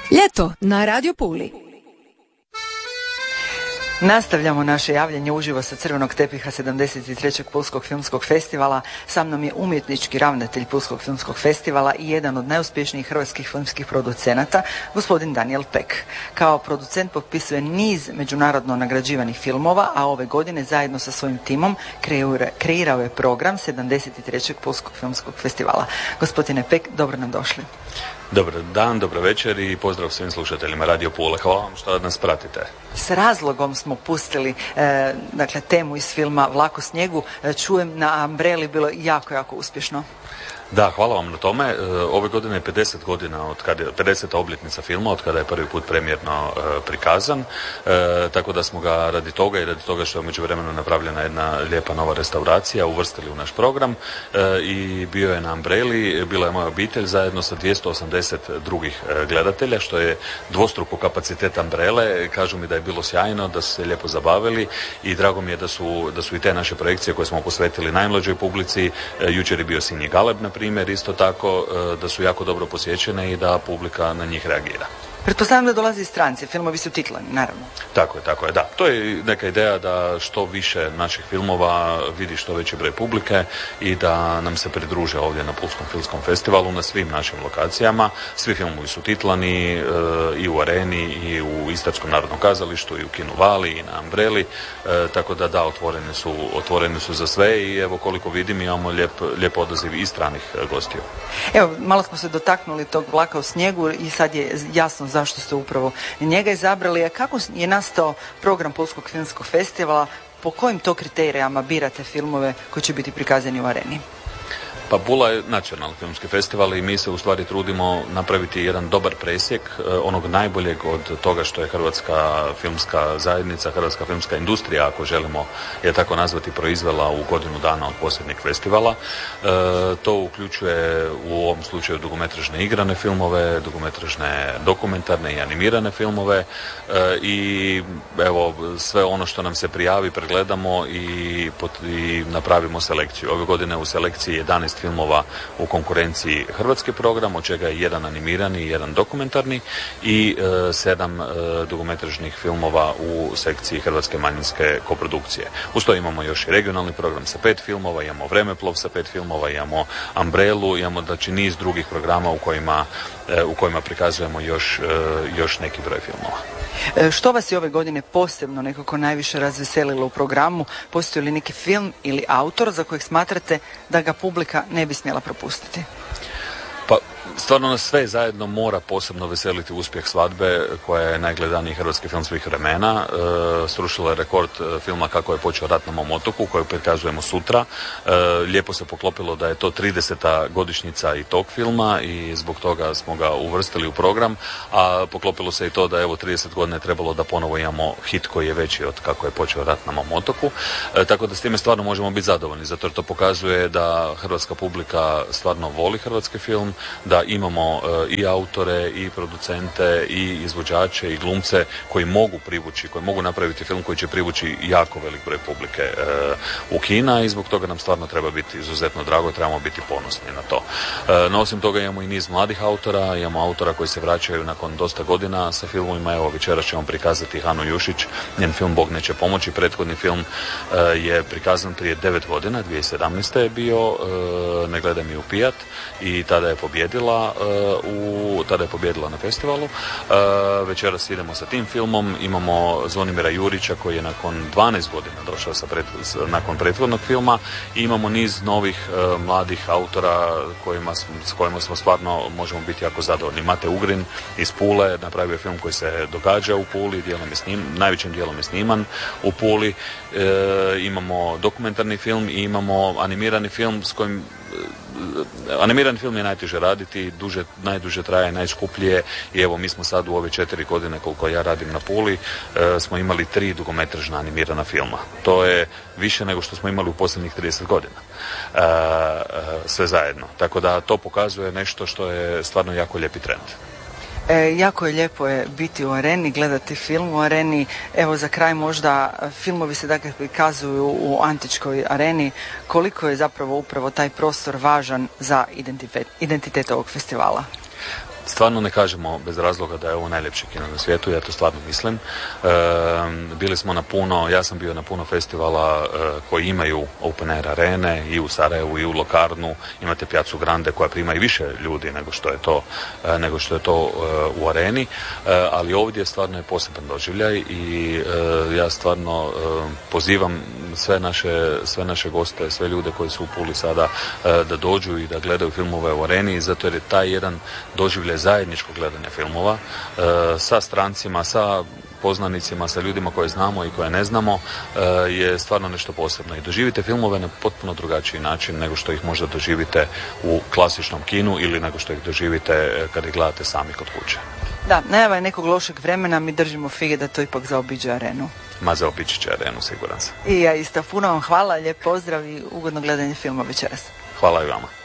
Ljeto na Radio Puli. Nastavljamo naše javljanje uživo sa crvenog tepiha 73. Pulskog filmskog festivala. Sa mnom je umjetnički ravnatelj Pulskog filmskog festivala i jedan od najuspješnijih hrvatskih filmskih producenata, gospodin Daniel Pek. Kao producent potpisuje niz međunarodno nagrađivanih filmova, a ove godine zajedno sa svojim timom kreirao je program 73. Pulskog filmskog festivala. Gospodine Pek, dobro nam došli. Dobar dan, dobro večer i pozdrav svim slušateljima Radio Pule. Hvala vam što nas pratite. S razlogom smo pustili temu iz filma Vlak u snijegu. Čujem na Umbrelli bilo jako uspješno. Da, hvala vam na tome. Ove godine je 50 godina od kada je 50. obljetnica filma, od kada je prvi put premijerno prikazan, tako da smo ga radi toga što je u međuvremenu napravljena jedna lijepa nova restauracija uvrstili u naš program i bio je na Umbrelli, bila je moja obitelj zajedno sa 280 drugih gledatelja, što je dvostruko kapacitet Umbrelle. Kažu mi da je bilo sjajno, da su se lijepo zabavili i drago mi je da su i te naše projekcije koje smo posvetili najmlađoj publici, jučer je bio Sinji Galeb, na primjer, isto tako, da su jako dobro posjećene i da publika na njih reagira. Pretpostavljam da dolazi iz strance, filmovi su titlani, naravno. Tako je, da. To je neka ideja da što više naših filmova vidi što veći broj publike i da nam se pridruže ovdje na Pulskom filmskom festivalu na svim našim lokacijama. Svi filmovi su titlani i u Areni i u Istarskom narodnom kazalištu i u Kinu Vali i na Umbrelli, tako da, otvoreni su za sve i evo koliko vidim imamo lijep odaziv i stranih gostiju. Evo, malo smo se dotaknuli tog Vlaka u snijegu i sad je jasno zašto ste upravo njega izabrali. A kako je nastao program Pulskog filmskog festivala? Po kojim to kriterijama birate filmove koji će biti prikazani u Areni? Pa Pula je nacionalni filmski festival i mi se u stvari trudimo napraviti jedan dobar presjek onog najboljeg od toga što je hrvatska filmska zajednica, hrvatska filmska industrija, ako želimo je tako nazvati, proizvela u godinu dana od posljednjeg festivala. To uključuje u ovom slučaju dugometražne igrane filmove, dugometražne dokumentarne i animirane filmove i evo sve ono što nam se prijavi pregledamo i napravimo selekciju. Ove godine u selekciji 11 filmova u konkurenciji hrvatski program, od čega je jedan animirani i jedan dokumentarni i 7 dugometražnih filmova u sekciji hrvatske manjinske koprodukcije. Uz to imamo još i regionalni program sa 5 filmova, imamo Vremeplov sa 5 filmova, imamo Umbrellu, imamo niz drugih programa u kojima prikazujemo još neki broj filmova. Što vas je ove godine posebno nekako najviše razveselilo u programu? Postoji li neki film ili autor za kojeg smatrate da ga publika ne bi smjela propustiti? Pa, stvarno nas sve zajedno mora posebno veseliti uspjeh Svadbe, koja je najgledaniji hrvatski film svih vremena. Srušila je rekord filma Kako je počeo rat na mom otoku, koju prikazujemo sutra. Lijepo se poklopilo da je to 30. godišnjica i tog filma i zbog toga smo ga uvrstili u program, a poklopilo se i to da evo 30 godina je trebalo da ponovo imamo hit koji je veći od Kako je počeo rat na mom otoku. Tako da s time stvarno možemo biti zadovoljni, zato jer to pokazuje da hrvatska publika stvarno voli hrvatski film, da imamo i autore, i producente, i izvođače, i glumce koji mogu napraviti film koji će privući jako velik broj publike u kina i zbog toga nam stvarno treba biti izuzetno drago, trebamo biti ponosni na to. No, osim toga imamo i niz mladih autora, imamo autora koji se vraćaju nakon dosta godina sa filmovima. Evo, večeras ćemo prikazati Hanu Jušić, njen film Bog neće pomoći. Prethodni film je prikazan prije 9 godina, 2017. je bio Ne gledaj mi u pijat i tada je pobjedila na festivalu. Večeras idemo sa tim filmom. Imamo Zvonimira Jurića koji je nakon 12 godina došao nakon prethodnog filma i imamo niz novih mladih autora s kojima smo stvarno možemo biti jako zadovoljni. Mate Ugrin iz Pule napravio je film koji se događa u Puli, najvećim dijelom je sniman u Puli. Imamo dokumentarni film i imamo animirani film s kojim animirani film je najteže raditi, najduže traje, najskuplje i evo mi smo sad u ove 4 godine koliko ja radim na Puli smo imali 3 dugometražna animirana filma. To je više nego što smo imali u posljednjih 30 godina. Sve zajedno. Tako da to pokazuje nešto što je stvarno jako lijepi trend. Jako je lijepo biti u Areni, gledati film u Areni. Evo za kraj možda filmovi se dakle prikazuju u Antičkoj areni. Koliko je zapravo upravo taj prostor važan za identitet ovog festivala? Stvarno ne kažemo bez razloga da je ovo najljepši kino na svijetu, ja to stvarno mislim. Bili smo na puno, ja sam bio na puno festivala koji imaju open air arene i u Sarajevu i u Locarnu, imate Piazzu Grande koja prima i više ljudi nego što je to u areni, ali ovdje stvarno je poseban doživljaj i ja stvarno pozivam sve naše goste, sve ljude koji su u Puli sada da dođu i da gledaju filmove u areni, zato jer je taj jedan doživljaj zajedničkog gledanja filmova sa strancima, sa poznanicima, sa ljudima koje znamo i koje ne znamo, je stvarno nešto posebno. I doživite filmove na potpuno drugačiji način nego što ih možda doživite u klasičnom kinu ili nego što ih doživite kad ih gledate sami kod kuće. Da, najava je nekog lošeg vremena, mi držimo fige da to ipak zaobiđe arenu. Ma zaobići će arenu, siguran sam. I ja isto. Puno vam hvala, lijep pozdrav i ugodno gledanje filma večeras. Hvala i vama.